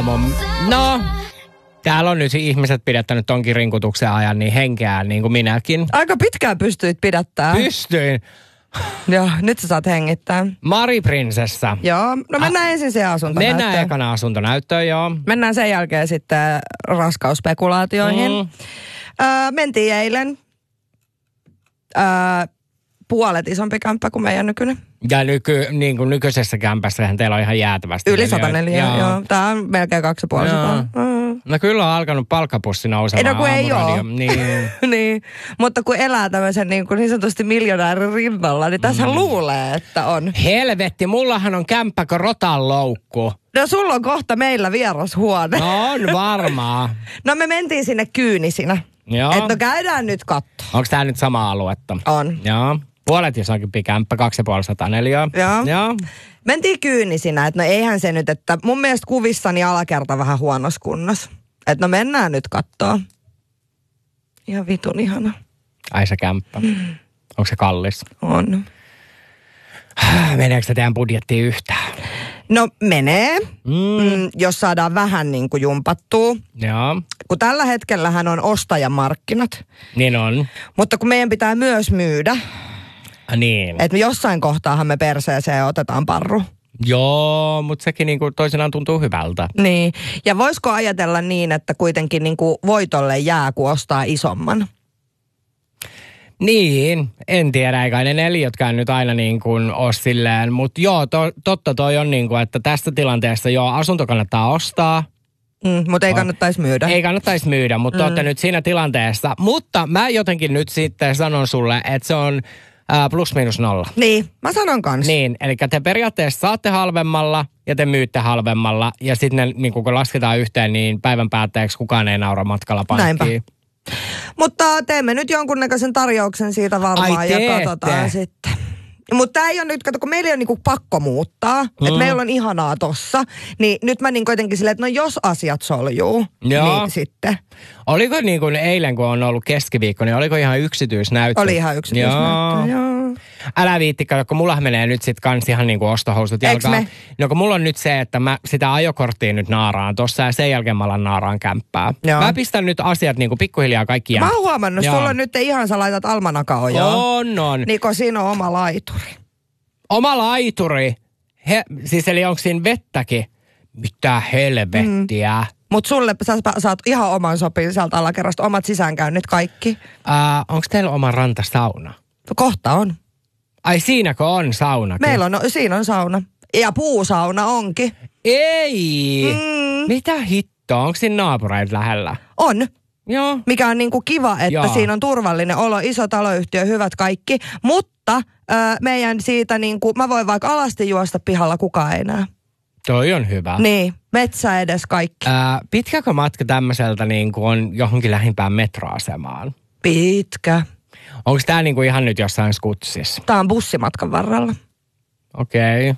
aamun. No, täällä on nyt ihmiset pidättänyt tonkin rinkutuksen ajan niin henkeä niin kuin minäkin. Aika pitkään pystyit pidättämään. Pystyin. Joo, nyt sä saat hengittää. Mari Prinsessa. Joo, no mennään ensin se asuntonäyttöön. Mennään ekana asuntonäyttöön, joo. Mennään sen jälkeen sitten raskausspekulaatioihin. Mentiin eilen. Puolet isompi kämppä kuin meidän nykyinen. Ja niin kuin nykyisessä kämpässähän teillä on ihan jäätävästi. Yli 104, joo. Tää on melkein 250. No kyllä on alkanut palkkapussi nousemaan. No kun ei ole. Niin. Niin, mutta kun elää tämmöisen niin sanotusti miljonäärin rinnalla, niin tässä luulee, että on. Helvetti, mullahan on kämppä kuin rotan loukku. No sulla on kohta meillä vierashuone. No on varmaa. No me mentiin sinne kyynisinä. Joo. Että no käydään nyt katsoa. Onko tää nyt sama aluetta? On. Joo. Puolet isompi kämppä, 250 Joo. Mentiin kyynisinä, että no eihän se nyt, että mun mielestä kuvissani alakerta vähän huonossa kunnossa. Että no mennään nyt kattoo. Ihan vitun ihana. Ai se kämppä. Onko se kallis? On. Meneekö se teidän budjettiin yhtään? No menee, jos saadaan vähän niin kuin jumpattua. Joo. Kun tällä hetkellähän on ostajamarkkinat. Niin on. Mutta kun meidän pitää myös myydä. Niin. Että jossain kohtaahan me perseeseen otetaan parru. Joo, mutta sekin niinku toisenaan tuntuu hyvältä. Niin. Ja voisiko ajatella niin, että kuitenkin niinku voitolle jää, kun ostaa isomman? Niin, en tiedä, eikä ne neliötkään nyt aina niin kuin ole silleen, mutta joo, totta toi on niin kuin, että tässä tilanteessa joo, asunto kannattaa ostaa. Mutta ei kannattaisi myydä. Ei kannattaisi myydä, mutta olette nyt siinä tilanteessa. Mutta mä jotenkin nyt sitten sanon sulle, että se on plus miinus nolla. Niin, mä sanon kanssa. Niin, eli te periaatteessa saatte halvemmalla ja te myytte halvemmalla. Ja sitten ne, niin kun lasketaan yhteen, niin päivän päätteeksi kukaan ei naura matkalla pankkiin. Näinpä. Mutta teemme nyt jonkunnäköisen tarjouksen siitä varmaan ja katsotaan sitten. Mutta tämä ei ole nyt, kato, kun meillä ei ole niinku pakko muuttaa, että meillä on ihanaa tossa, niin nyt mä niinku jotenkin silleen, että no jos asiat soljuu, niin sitten. Oliko niin kuin eilen, kun on ollut keskiviikko, niin oliko ihan yksityisnäyttö? Oli ihan yksityisnäyttö, joo. Älä viittikö, kun mulla menee nyt sit kans ihan niinku ostohousut jalkaan. Me? No kun mulla on nyt se, että mä sitä ajokorttia nyt naaraan tossa ja sen jälkeen mä alan naaraan kämppää. Joo. Mä pistän nyt asiat niinku pikkuhiljaa kaikki jää. Mä oon huomannut, sulla on nyt ihan sä laitat almanakaon, joo. On. Niin kun siinä on oma laituri. Oma laituri? Siis eli onko siinä vettäkin? Mitä helvettiä? Mut sulle sä saat ihan oman sopin sieltä alakerrasta, omat sisäänkäynnit kaikki. Onko teillä oma rantasauna? Kohta on. Ai siinäkö on saunakin? Meillä on, siinä on sauna. Ja puusauna onkin. Ei! Mitä hittoa? Onko siinä naapureita lähellä? On. Joo. Mikä on niinku kiva, että siinä on turvallinen olo, iso taloyhtiö, hyvät kaikki. Mutta meidän siitä niinku, mä voin vaikka alasti juosta pihalla, kukaan ei näe. Toi on hyvä. Niin, metsä edes kaikki. Pitkäkö matka tämmöiseltä niin kuin on johonkin lähimpään metroasemaan? Pitkä. Onko tää niin kuin ihan nyt jossain skutsissa? Tää on bussimatkan varrella. Okei.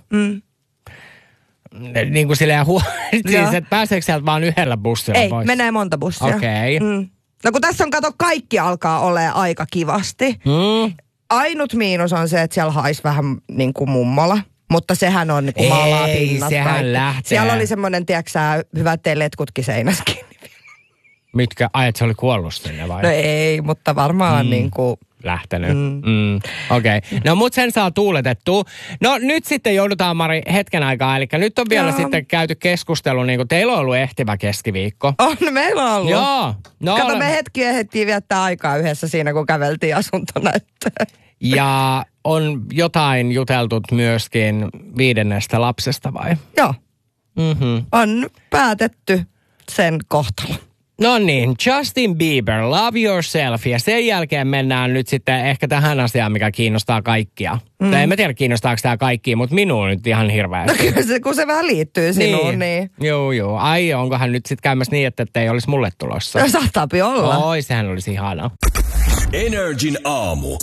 Niin kuin silleen siis, että pääseekö sieltä vaan yhdellä bussilla pois? Ei, menee monta bussia. Okei. No kun tässä on, kato, kaikki alkaa olemaan aika kivasti. Ainut miinus on se, että siellä haisi vähän niin kuin mummola. Mutta sehän on, kun maalaa pinnat. Ei, sehän kaikki. lähtee. Siellä oli semmoinen, tiedätkö sä, hyvät letkutkin seinässäkin. Mitkä? Ai, että se oli kuollut sinne vai? No ei, mutta varmaan niin kuin... Lähtenyt. Okei. No mut sen saa tuuletettua. No nyt sitten joudutaan, Mari, hetken aikaa. Eli nyt on vielä sitten käyty keskustelu, niin kuin teillä on ollut ehtivä keskiviikko. On, meillä on ollut. Joo. No, kato, me hetki ehdittiin viettää aikaa yhdessä siinä, kun käveltiin asuntonäyttöön. Ja on jotain juteltut myöskin 5. lapsesta vai? Joo. On päätetty sen kohtalo. No niin, Justin Bieber, Love Yourself. Ja sen jälkeen mennään nyt sitten ehkä tähän asiaan, mikä kiinnostaa kaikkia. Tai en mä tiedä, kiinnostaako tämä kaikkia, mutta minua nyt ihan hirveästi. No kyllä se, kun se vähän liittyy sinuun, niin. Joo. Ai, onkohan nyt sitten käymässä niin, että ei olisi mulle tulossa? No saattaapi olla. Oi, sehän olisi ihanaa. Energin aamu.